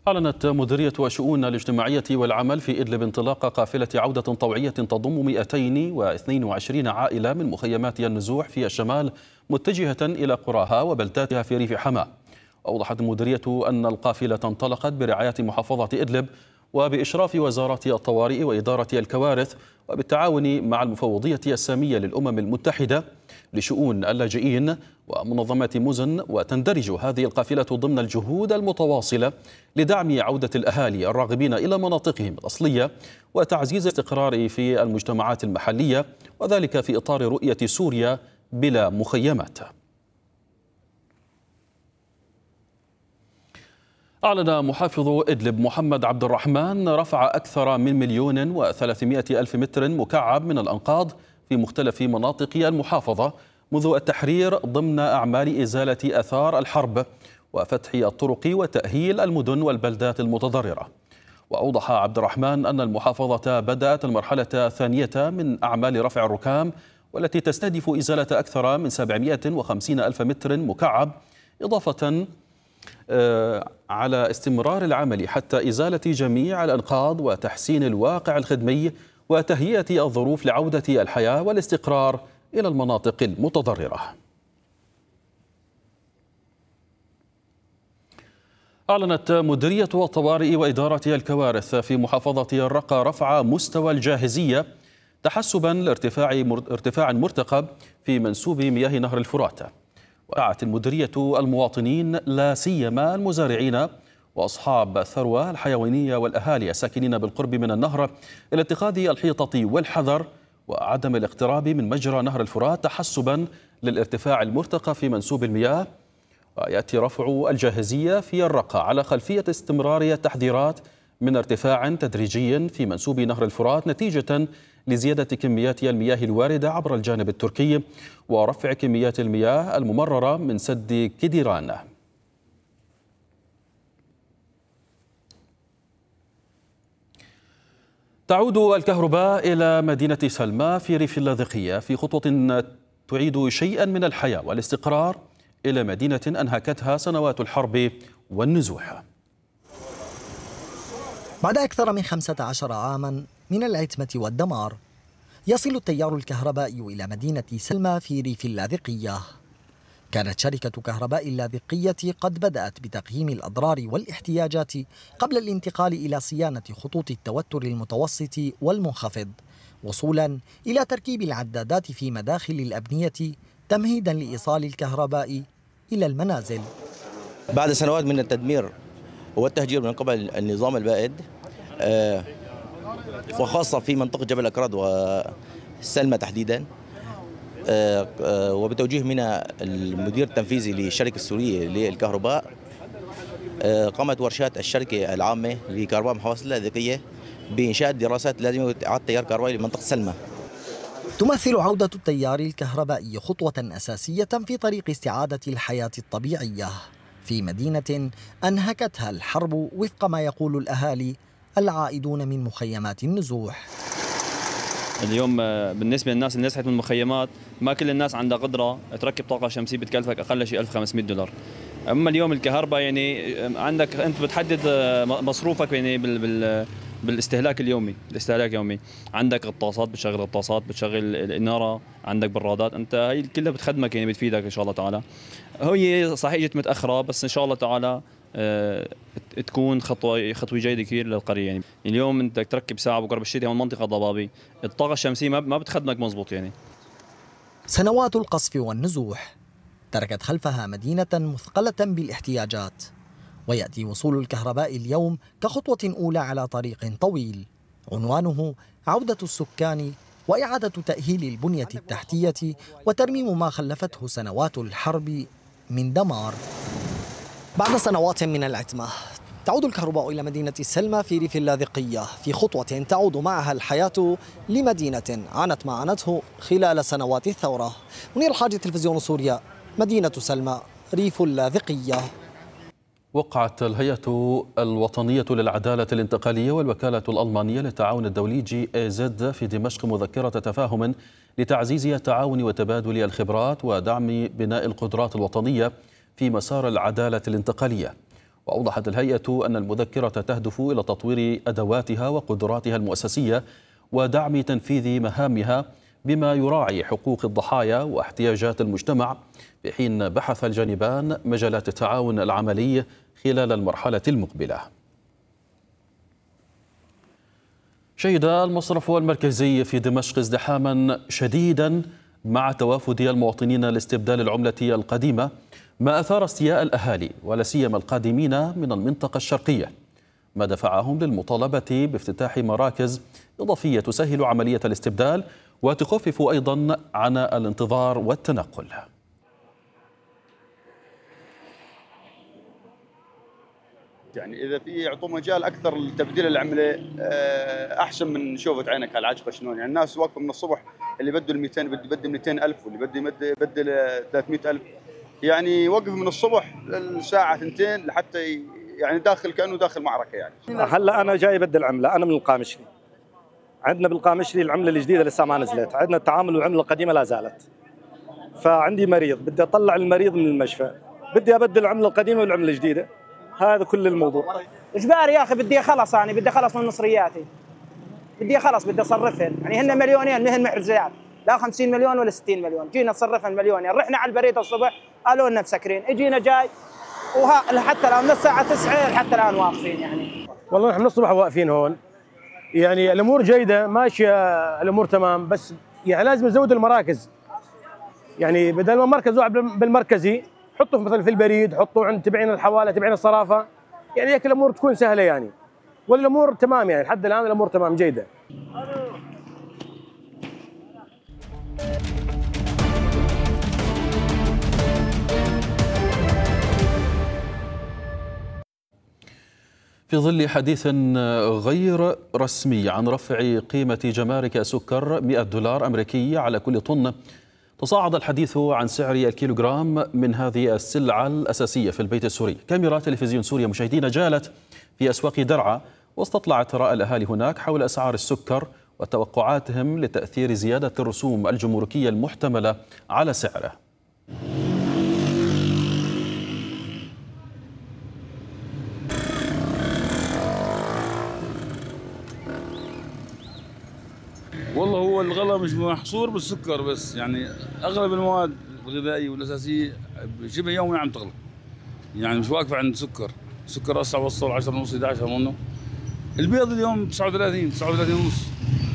أعلنت مديرية الشؤون الاجتماعية والعمل في إدلب انطلاق قافلة عودة طوعية تضم 222 عائلة من مخيمات النزوح في الشمال متجهة إلى قراها وبلداتها في ريف حماة. أوضحت المديرية أن القافلة انطلقت برعاية محافظة إدلب وبإشراف وزارة الطوارئ وإدارة الكوارث وبالتعاون مع المفوضية السامية للأمم المتحدة لشؤون اللاجئين ومنظمات مزن. وتندرج هذه القافلة ضمن الجهود المتواصلة لدعم عودة الأهالي الراغبين إلى مناطقهم الأصلية وتعزيز الاستقرار في المجتمعات المحلية، وذلك في إطار رؤية سوريا بلا مخيمات. أعلن محافظ إدلب محمد عبد الرحمن رفع أكثر من 1,300,000 متر مكعب من الأنقاض في مختلف مناطق المحافظة منذ التحرير ضمن أعمال إزالة آثار الحرب وفتح الطرق وتأهيل المدن والبلدات المتضررة. وأوضح عبد الرحمن أن المحافظة بدأت المرحلة الثانية من أعمال رفع الركام والتي تستهدف إزالة أكثر من 750,000 متر مكعب، إضافة على استمرار العمل حتى إزالة جميع الأنقاض وتحسين الواقع الخدمي وتهيئة الظروف لعودة الحياة والاستقرار إلى المناطق المتضررة. أعلنت مديرية الطوارئ وإدارة الكوارث في محافظة الرقة رفع مستوى الجاهزية تحسبا لارتفاع مرتقب في منسوب مياه نهر الفرات. ودعت المديرية المواطنين لا سيما المزارعين وأصحاب الثروة الحيوانية والأهالي الساكنين بالقرب من النهر إلى اتخاذ الحيطة والحذر وعدم الاقتراب من مجرى نهر الفرات تحسبا للارتفاع المرتقب في منسوب المياه. ويأتي رفع الجاهزية في الرقة على خلفية استمرار التحذيرات من ارتفاع تدريجي في منسوب نهر الفرات نتيجة لزيادة كميات المياه الواردة عبر الجانب التركي ورفع كميات المياه الممررة من سد كديران. تعود الكهرباء إلى مدينة سلمى في ريف اللاذقية في خطوة تعيد شيئا من الحياة والاستقرار إلى مدينة أنهكتها سنوات الحرب والنزوح. بعد أكثر من 15 عاما من العتمة والدمار، يصل التيار الكهربائي إلى مدينة سلمى في ريف اللاذقية. كانت شركة كهرباء اللاذقية قد بدأت بتقييم الأضرار والاحتياجات قبل الانتقال إلى صيانة خطوط التوتر المتوسط والمنخفض، وصولا إلى تركيب العدادات في مداخل الأبنية تمهيدا لإيصال الكهرباء إلى المنازل. بعد سنوات من التدمير والتهجير من قبل النظام البائد، وخاصة في منطقة جبل أكراد وسلمى تحديدا، وبتوجيه من المدير التنفيذي للشركة السورية للكهرباء، قامت ورشات الشركة العامة لكهرباء محافظة اللاذقية بإنشاء دراسات لازمة إعادة تيار كهربائي لمنطقة سلمى. تمثل عودة التيار الكهربائي خطوة أساسية في طريق استعادة الحياة الطبيعية في مدينة أنهكتها الحرب وفق ما يقول الأهالي العائدون من مخيمات النزوح. اليوم بالنسبة للناس اللي نزحت من المخيمات، ما كل الناس عندها قدرة تركب طاقة شمسية بتكلفك أقل شيء $1500. أما اليوم الكهرباء يعني عندك أنت بتحدد مصروفك يعني بالاستهلاك اليومي، الاستهلاك يومي. عندك غطاسات، بتشغل غطاسات، بتشغل الإنارة، عندك برادات، أنت هي كلها بتخدمك يعني بتفيدك إن شاء الله تعالى. هي صحيح جت متأخرة بس إن شاء الله تعالى تكون خطوة جيدة كثير للقرية. يعني اليوم أنت تركب ساعة بقرب الشتاء هون منطقة ضبابي، الطاقة الشمسية ما بتخدمك مزبوط يعني. سنوات القصف والنزوح تركت خلفها مدينة مثقلة بالاحتياجات، ويأتي وصول الكهرباء اليوم كخطوة أولى على طريق طويل عنوانه عودة السكان وإعادة تأهيل البنية التحتية وترميم ما خلفته سنوات الحرب من دمار. بعد سنوات من العتمة تعود الكهرباء إلى مدينة سلمى في ريف اللاذقية في خطوة تعود معها الحياة لمدينة عانت ما عانته خلال سنوات الثورة. منير الحاجي، تلفزيون سوريا، مدينة سلمى، ريف اللاذقية. وقعت الهيئة الوطنية للعدالة الانتقالية والوكالة الألمانية للتعاون الدولي GIZ في دمشق مذكرة تفاهم لتعزيز التعاون وتبادل الخبرات ودعم بناء القدرات الوطنية في مسار العدالة الانتقالية. وأوضحت الهيئة أن المذكرة تهدف إلى تطوير أدواتها وقدراتها المؤسسية ودعم تنفيذ مهامها بما يراعي حقوق الضحايا واحتياجات المجتمع، في حين بحث الجانبان مجالات التعاون العملي خلال المرحلة المقبلة. شهد المصرف المركزي في دمشق ازدحاما شديدا مع توافد المواطنين لاستبدال العملة القديمة، ما أثار استياء الأهالي ولا سيما القادمين من المنطقة الشرقية، ما دفعهم للمطالبة بافتتاح مراكز إضافية تسهل عملية الاستبدال وتخفف أيضا عن الانتظار والتنقل. يعني اذا في يعطوا مجال اكثر لتبديل العمله احسن من شوفة عينك على العجقه شلون. يعني الناس واقفه من الصبح، اللي بده ال 200 بده يبدل 200,000 واللي بده يبدل 300,000. يعني وقف من الصبح للساعه 2 لحتى يعني داخل كانه داخل معركه. يعني هلا انا جاي ابدل عمله، انا من القامشلي. عندنا بالقامشلي العمله الجديده لسه ما نزلت، عندنا التعامل والعمله القديمه لا زالت. فعندي مريض بدي اطلع المريض من المشفى، بدي ابدل العمله القديمه والعمله الجديده. هذا كل الموضوع. اجباري يا اخي، بدي اخلص، انا بدي اخلص من مصرياتي، بدي اخلص، بدي اصرفهن. يعني هن مليونين مهن محرزات، لا 50 مليون ولا 60 مليون، جينا نصرفهن مليونين. رحنا على البريد الصبح قالوا لنا مسكرين، اجينا جاي حتى الان من الساعه 9 لحتى الان واقفين. يعني والله نحن من الصبح واقفين هون، يعني الامور جيده ماشيه، الامور تمام، بس يعني لازم نزود المراكز. يعني بدل ما مركز واحد بالمركزي حطوا مثلا في البريد، حطوا عند تبعين الحواله، تبعين الصرافه، يعني هيك الامور تكون سهله يعني. والامور تمام، يعني لحد الان الامور تمام جيده. في ظل حديث غير رسمي عن رفع قيمة جمارك السكر $100 أمريكي على كل طن، تصاعد الحديث عن سعر الكيلوغرام من هذه السلعة الأساسية في البيت السوري. كاميرا تلفزيون سوريا مشاهدينا جالت في أسواق درعا واستطلعت رأي الأهالي هناك حول أسعار السكر وتوقعاتهم لتأثير زيادة الرسوم الجمركية المحتملة على سعره. والله هو الغلاء مش محصور بالسكر بس، يعني اغلب المواد الغذائيه والاساسيه شبه يوميا عم تغلى. يعني مش واقفه عند السكر هسه وصل 10 ونص 11 منه. البيض اليوم 39 ونص.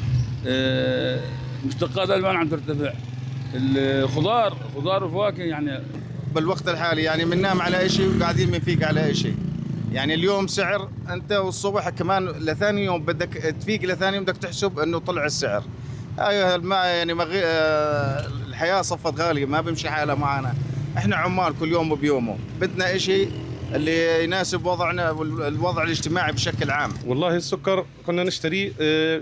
مشتقات الالبان عم ترتفع. الخضار وفواكه يعني بالوقت الحالي يعني بننام على شيء وقاعدين بنفيق على شيء. يعني اليوم سعر، انت والصبح كمان لثاني يوم بدك تفيق، لثاني يوم بدك تحسب انه طلع السعر. يعني الحياه صفت غاليه، ما بيمشي حالها معنا. احنا عمال كل يوم بيومه، بدنا شيء اللي يناسب وضعنا والوضع الاجتماعي بشكل عام. والله السكر كنا نشتريه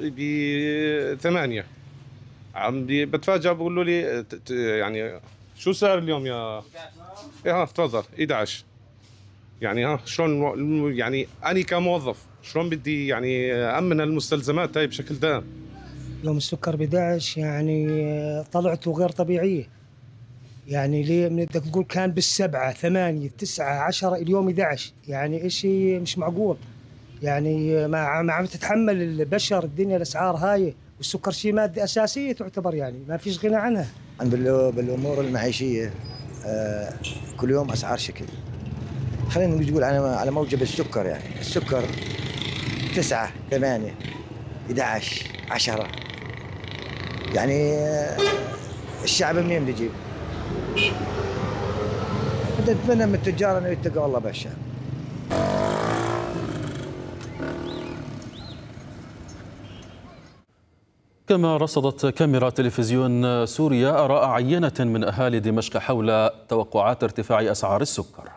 ب8، بتفاجئ بقولوا لي يعني شو سعر اليوم يا تفضل 11. يعني شلون يعني أنا كموظف شلون بدي يعني أمن المستلزمات هاي بشكل دائم. يوم السكر ب11 يعني طلعته غير طبيعية. يعني ليه بدك نقول كان بالسبعة 8 9 10 اليوم 11، يعني إشي مش معقول. يعني ما عم تتحمل البشر الدنيا الأسعار هاي، والسكر شيء مادة أساسية تعتبر، يعني ما فيش غنى عنها. بالأمور المعيشية كل يوم أسعار شكل. خلينا نقول على موجب السكر، يعني السكر 9 8 11 10، يعني الشعب منين بيجيب؟ بدنا نتمنى من التجار انه يتقوا الله بالشعب. كما رصدت كاميرا تلفزيون سوريا آراء عينة من أهالي دمشق حول توقعات ارتفاع أسعار السكر.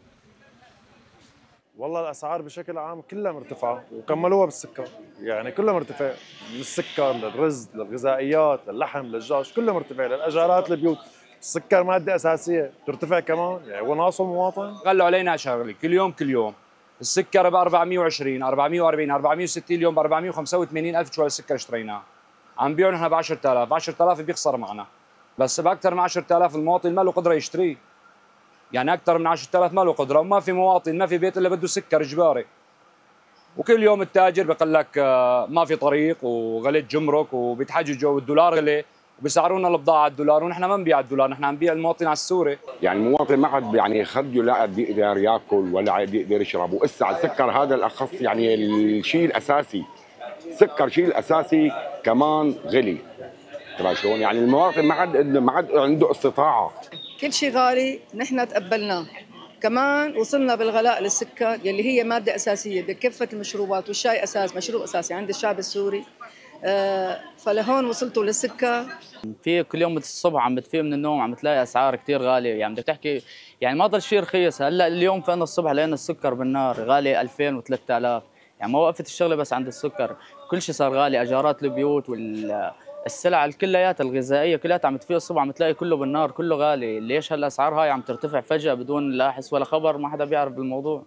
والله الاسعار بشكل عام كلها مرتفعه، وكملوها بالسكر، يعني كلها مرتفع، من السكر للرز للغذائيات للحم للدجاج كلها مرتفع، للاجارات البيوت. السكر ماده اساسيه ترتفع كمان، يعني هو ناقصه المواطن. غلوا علينا شغله كل يوم السكر ب 420 440 460، اليوم ب 485 الف شويه السكر اشتريناه، عم بيعوا نحن ب 10000 بيخسر معنا، بس باكثر من 10000 المواطن ما له قدره يشتريه. يعني اكثر من 10,000 ما له قدره، وما في مواطن ما في بيت الا بده سكر اجباري. وكل يوم التاجر بيقول لك ما في طريق وغليت جمرك وبيتحججوا والدولار غلي وبيسعرونا البضاعه على الدولار، ونحن ما نبيع الدولار، نحن عم نبيع المواطن على السوري. يعني المواطن ما حد يعني خده لا بيقدر ياكل ولا بيقدر يشرب، واسا السكر هذا الاخص يعني الشيء الاساسي، السكر شيء الاساسي كمان غلي. ترى شلون؟ يعني المواطن ما حد عنده استطاعه. كل شيء غالي نحن تقبلناه، كمان وصلنا بالغلاء للسكر يلي هي ماده اساسيه بكافه المشروبات، والشاي مشروب اساسي عند الشعب السوري. فلهون وصلتوا للسكر. في كل يوم الصبح عم بتفيق من النوم عم تلاقي اسعار كثير غاليه، يعني بدك تحكي يعني ما ضل شيء رخيص. هلا اليوم فانا الصبح لقينا السكر بالنار غالي 2000 و3000، يعني ما وقفت الشغله بس عند السكر، كل شيء صار غالي، اجارات البيوت والسلع كلياتها الغذائيه كلياتها عم تفيق الصبح عم تلاقي كله بالنار، كله غالي. ليش هالاسعار هاي عم ترتفع فجاه بدون لا حس ولا خبر؟ ما حدا بيعرف بالموضوع.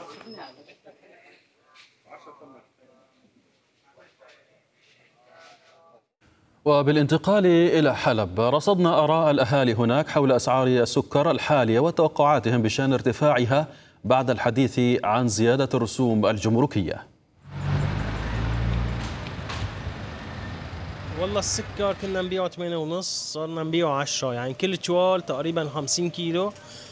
وبالانتقال إلى حلب، رصدنا آراء الأهالي هناك حول أسعار السكر الحالية وتوقعاتهم بشأن ارتفاعها بعد الحديث عن زيادة الرسوم الجمركية. والله السكر كنا نبيعه 8.5 صرنا نبيعه 10، يعني كل تشوال تقريبا 50 كيلو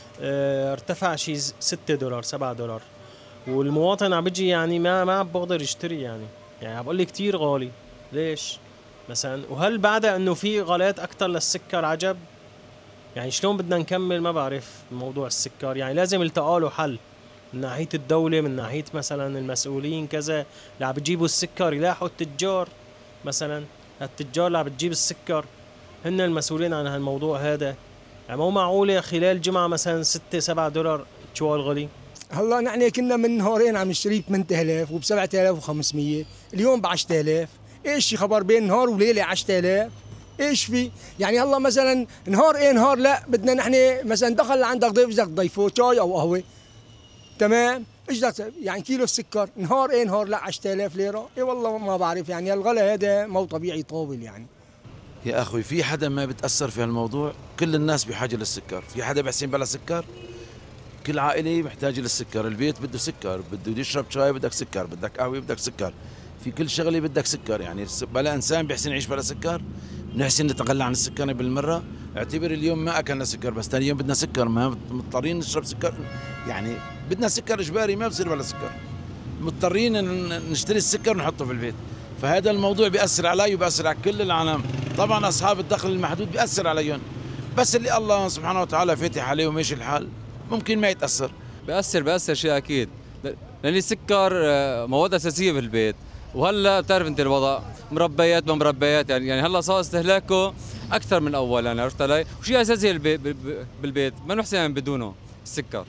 ارتفع شيء $6 $7، والمواطن عم بيجي يعني ما بقدر يشتري، يعني عم بقول لي كثير غالي. ليش؟ مثلا وهل بعد انه في غلاءات اكثر للسكر عجب؟ يعني شلون بدنا نكمل؟ ما بعرف موضوع السكر، يعني لازم يلتقى له حل من ناحيه الدوله، من ناحيه مثلا المسؤولين كذا اللي عم بيجيبوا السكر يلاحقوا التجار. مثلا التجار اللي عم بتجيب السكر هن المسؤولين عن هالموضوع هذا. يعني مو معقوله خلال جمعه مثلا $6-7 تشوال غلي. هلا نحن كنا من نهارين عم نشتري ب 8000 وب 7500، اليوم ب 10000. ايش خبر بين نهار وليله 10000؟ ايش في؟ يعني هلا مثلا نهار نهار لا بدنا نحن مثلا دخل عندك ضيف بدك تضيفه شاي او قهوه، تمام؟ ايش بدك يعني كيلو السكر نهار نهار لا 10000 ليره؟ اي والله ما بعرف، يعني الغلاء هذا مو طبيعي طاول. يعني يا اخوي في حدا ما بتاثر في هالموضوع؟ كل الناس بحاجه للسكر، في حدا بحسن بلا سكر؟ كل عائله محتاجه للسكر، البيت بده سكر، بده يشرب شاي بدك سكر، بدك قهوه بدك سكر، في كل شغله بدك سكر. يعني بلا انسان بيحسن يعيش بلا سكر؟ بنحسن نتخلى عن السكر بالمره؟ اعتبر اليوم ما اكلنا سكر بس ثاني يوم بدنا سكر، ما مضطرين نشرب سكر، يعني بدنا سكر اجباري، ما بصير بلا سكر، مضطرين نشتري السكر ونحطه في البيت. فهذا الموضوع بيأثر علي وبيأثر على كل العالم. طبعا اصحاب الدخل المحدود بيأثر عليهم، بس اللي الله سبحانه وتعالى فاتح عليه وماشي الحال ممكن ما يتأثر. بيأثر شيء اكيد، لان السكر مواد اساسيه في البيت، وهلا بتعرف انت الوضع مربيات ما مربيات، يعني هلا صار استهلاكه اكثر من اول، يعني عرفت علي؟ وشيء اساسي بالبيت ما نحسن بدونه السكر.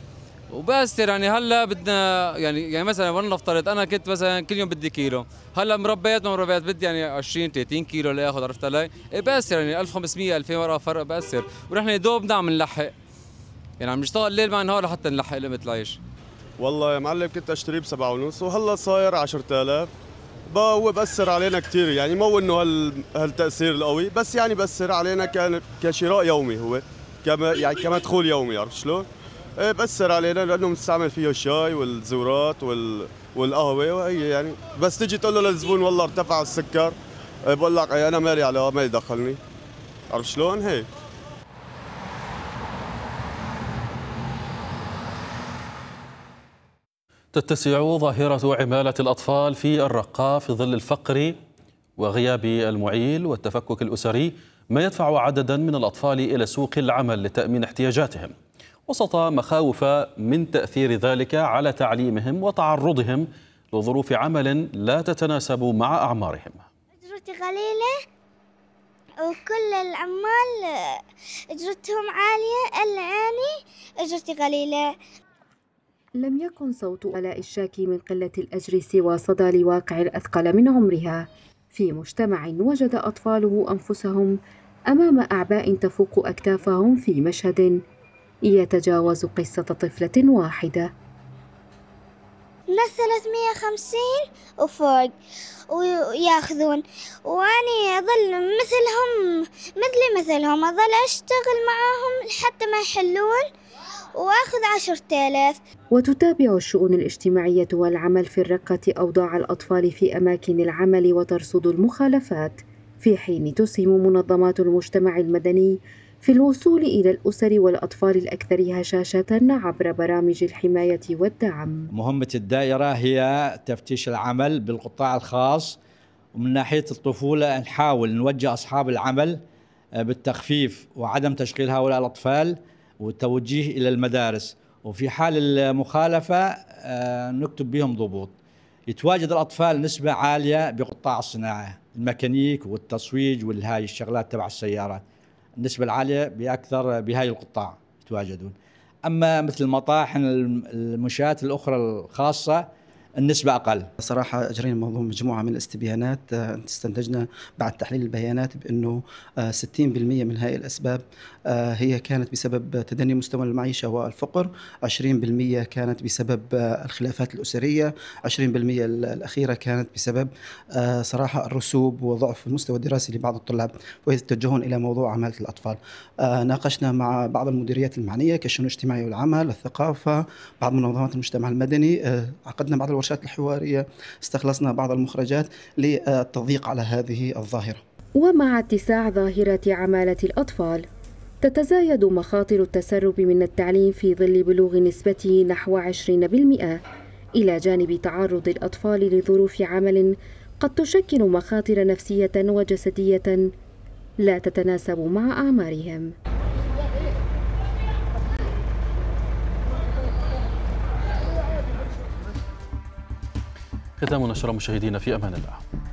وبأثر يعني هلا بدنا يعني مثلا ولنفترض انا كنت مثلا كل يوم بدي كيلو، هلا مربيات ما مربيات بدي يعني 20 30 كيلو لاخذ، عرفت علي؟ بأثر يعني 1500 2000 ورقه فرق بأثر، ونحن يا دوب نعم نلحق، يعني عم نشتغل ليل مع نهار لحتى نلحق لقمة العيش. والله يا معلم كنت اشتري ب 7.5 وهلا صاير 10000. هو بأثر علينا كثير، يعني مو انه هالتأثير القوي، بس يعني بأثر علينا كشراء يومي، هو يعني كمدخول يومي، عرفت شلون؟ بأثر علينا لانه بنستعمل فيه الشاي والزورات والقهوه، وهي يعني بس تجي تقول له للزبون والله ارتفع السكر، بقول لك انا مالي علاقه، ما يدخلني، عرفت شلون؟ هيك. تتسع ظاهرة عمالة الأطفال في الرقة في ظل الفقر وغياب المعيل والتفكك الأسري، ما يدفع عددا من الأطفال إلى سوق العمل لتأمين احتياجاتهم، وسط مخاوف من تأثير ذلك على تعليمهم وتعرضهم لظروف عمل لا تتناسب مع أعمارهم. أجرتي قليلة وكل العمال أجرتهم عالية، إلا أنا أجرتي قليلة. لم يكن صوت آلاء الشاكي من قلة الأجر سوى صدى لواقع الأثقل من عمرها في مجتمع وجد أطفاله أنفسهم أمام أعباء تفوق أكتافهم في مشهد يتجاوز قصة طفلة واحدة. ناس 350 وفوق وياخذون، وأني أظل مثلهم أظل أشتغل معاهم حتى ما يحلون، وأخذ 10,000. وتتابع الشؤون الاجتماعية والعمل في الرقة أوضاع الأطفال في أماكن العمل وترصد المخالفات، في حين تسهم منظمات المجتمع المدني في الوصول إلى الأسر والأطفال الأكثر هشاشة عبر برامج الحماية والدعم. مهمة الدائرة هي تفتيش العمل بالقطاع الخاص، ومن ناحية الطفولة نحاول نوجه أصحاب العمل بالتخفيف وعدم تشغيل هؤلاء الأطفال والتوجيه إلى المدارس، وفي حال المخالفة نكتب بهم ضبوط. يتواجد الأطفال نسبة عالية بقطاع الصناعة، الميكانيك والتصويج والهاي الشغلات تبع السيارات، النسبة العالية بأكثر بهاي القطاع يتواجدون. أما مثل المطاحن المنشآت الأخرى الخاصة النسبة أقل. صراحة أجرينا موضوع مجموعة من الاستبيانات، استنتجنا بعد تحليل البيانات بأنه 60% من هذه الأسباب هي كانت بسبب تدني مستوى المعيشة والفقر، 20% كانت بسبب الخلافات الأسرية، 20% الأخيرة كانت بسبب صراحة الرسوب وضعف المستوى الدراسي لبعض الطلاب ويتوجهون إلى موضوع عمالة الأطفال. ناقشنا مع بعض المديريات المعنية كالشؤون الاجتماعية والعمل، الثقافة، بعض منظمات المجتمع المدني، عقدنا بعض الورشات الحوارية، استخلصنا بعض المخرجات للتضييق على هذه الظاهرة. ومع اتساع ظاهرة عمالة الأطفال تتزايد مخاطر التسرب من التعليم في ظل بلوغ نسبته نحو 20%، إلى جانب تعرض الأطفال لظروف عمل قد تشكل مخاطر نفسية وجسدية لا تتناسب مع أعمارهم. ختام نشرة مشاهدينا، في أمان الله.